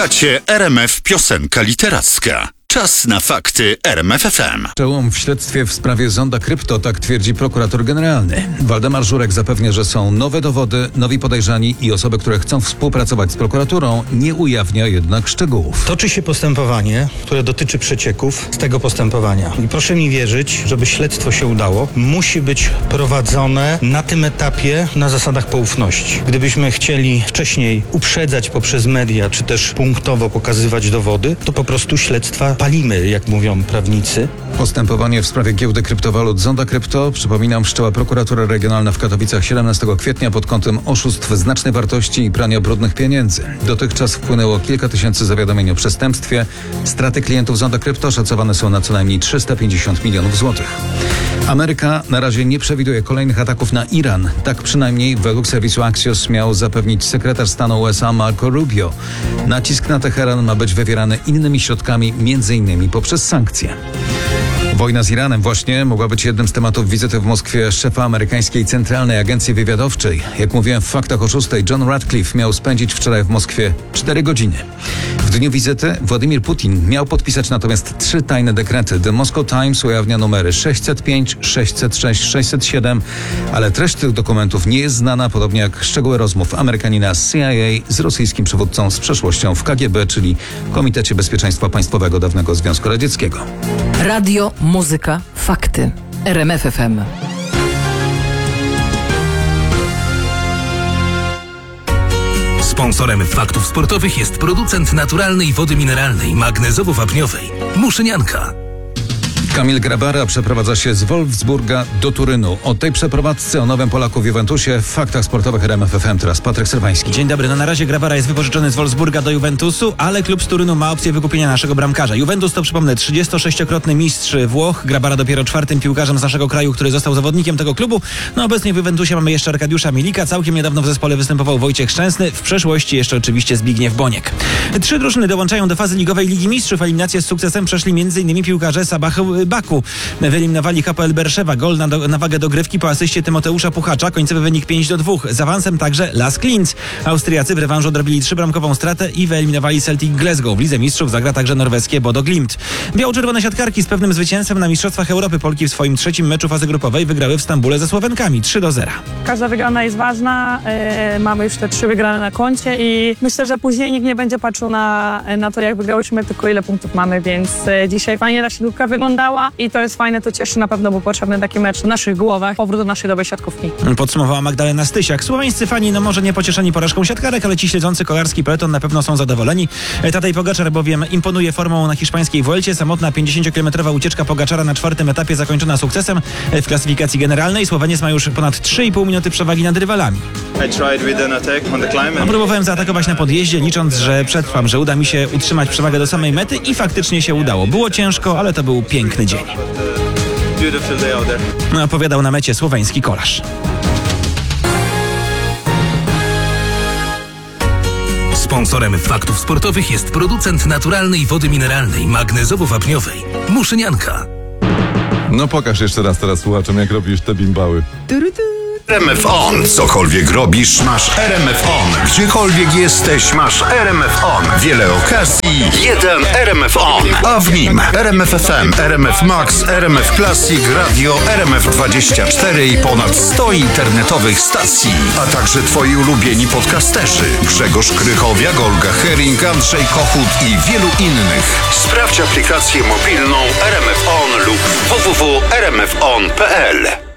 Słuchacie RMF Piosenka Literacka. Czas na fakty RMF FM. Przełom w śledztwie w sprawie Zonda Krypto, tak twierdzi prokurator generalny. Waldemar Żurek zapewnia, że są nowe dowody, nowi podejrzani i osoby, które chcą współpracować z prokuraturą, nie ujawnia jednak szczegółów. Toczy się postępowanie, które dotyczy przecieków z tego postępowania. I proszę mi wierzyć, żeby śledztwo się udało, musi być prowadzone na tym etapie na zasadach poufności. Gdybyśmy chcieli wcześniej uprzedzać poprzez media, czy też punktowo pokazywać dowody, to po prostu śledztwa palimy, jak mówią prawnicy. Postępowanie w sprawie giełdy kryptowalut Zonda Krypto, przypominam, wszczęła prokuratura regionalna w Katowicach 17 kwietnia pod kątem oszustw znacznej wartości i prania brudnych pieniędzy. Dotychczas wpłynęło kilka tysięcy zawiadomień o przestępstwie. Straty klientów Zonda Krypto szacowane są na co najmniej 350 milionów złotych. Ameryka na razie nie przewiduje kolejnych ataków na Iran. Tak przynajmniej według serwisu Axios miał zapewnić sekretarz stanu USA Marco Rubio. Nacisk na Teheran ma być wywierany innymi środkami, m.in. poprzez sankcje. Wojna z Iranem właśnie mogła być jednym z tematów wizyty w Moskwie szefa amerykańskiej Centralnej Agencji Wywiadowczej. Jak mówiłem w faktach o 6, John Ratcliffe miał spędzić wczoraj w Moskwie 4 godziny. W dniu wizyty Władimir Putin miał podpisać natomiast 3 tajne dekrety. The Moscow Times ujawnia numery 605, 606, 607, ale treść tych dokumentów nie jest znana, podobnie jak szczegóły rozmów Amerykanina z CIA z rosyjskim przywódcą z przeszłością w KGB, czyli Komitecie Bezpieczeństwa Państwowego dawnego Związku Radzieckiego. Radio, muzyka, fakty. RMF FM. Sponsorem faktów sportowych jest producent naturalnej wody mineralnej magnezowo-wapniowej Muszynianka. Kamil Grabara przeprowadza się z Wolfsburga do Turynu. O tej przeprowadzce, o nowym Polaku w Juventusie w faktach sportowych RMF FM teraz Patryk Serwański. Dzień dobry. Na razie Grabara jest wypożyczony z Wolfsburga do Juventusu, ale klub z Turynu ma opcję wykupienia naszego bramkarza. Juventus to, przypomnę, 36-krotny mistrz Włoch. Grabara dopiero 4. piłkarzem z naszego kraju, który został zawodnikiem tego klubu. No obecnie w Juventusie mamy jeszcze Arkadiusza Milika. Całkiem niedawno w zespole występował Wojciech Szczęsny. W przeszłości jeszcze oczywiście Zbigniew Boniek. 3 drużyny dołączają do fazy ligowej Ligi Mistrzów. Eliminację z sukcesem przeszli m.in. piłkarze Sabah Baku. Wyeliminowali Hapoel Berszewa. Gol na wagę dogrywki po asyście Tymoteusza Puchacza. Końcowy wynik 5-2. Z awansem także Lask Linz. Austriacy w rewanżu odrobili 3-bramkową stratę i wyeliminowali Celtic Glasgow. W Lidze Mistrzów zagra także norweskie Bodo Glimt. Biało-czerwone siatkarki z pewnym zwycięstwem na Mistrzostwach Europy. Polki w swoim 3. meczu fazy grupowej wygrały w Stambule ze Słowenkami 3-0. Każda wygrana jest ważna. Mamy już te 3 wygrane na koncie i myślę, że później nikt nie będzie patrzył na to, jak wygrałyśmy, tylko ile punktów mamy, więc dzisiaj fajnie ta siatkówka wyglądała i to jest fajne, to cieszy, na pewno był potrzebny taki mecz w naszych głowach, powrót do naszej dobrej siatkówki. Podsumowała Magdalena Stysiak. Słoweńscy fani, może nie pocieszeni porażką siatkarek, ale ci śledzący kolarski peleton na pewno są zadowoleni. Tadej Pogaczar bowiem imponuje formą na hiszpańskiej Vuelcie. Samotna 50-kilometrowa ucieczka Pogaczara na 4. etapie zakończona sukcesem w klasyfikacji generalnej. Słoweniec ma już ponad 3,5 minuty przewagi nad rywalami. Próbowałem zaatakować na podjeździe, licząc, że przetrwam, że uda mi się utrzymać przewagę do samej mety i faktycznie się udało. Było ciężko, ale to był piękny dzień. Opowiadał na mecie słoweński kolarz. Sponsorem faktów sportowych jest producent naturalnej wody mineralnej magnezowo-wapniowej Muszynianka. No pokaż jeszcze raz teraz słuchaczom, jak robisz te bimbały. RMF On. Cokolwiek robisz, masz RMF On. Gdziekolwiek jesteś, masz RMF On. Wiele okazji, jeden RMF On. A w nim RMF FM, RMF Max, RMF Classic, Radio RMF24 i ponad 100 internetowych stacji. A także twoi ulubieni podcasterzy. Grzegorz Krychowiak, Olga Hering, Andrzej Kochut i wielu innych. Sprawdź aplikację mobilną RMF On lub www.rmfon.pl.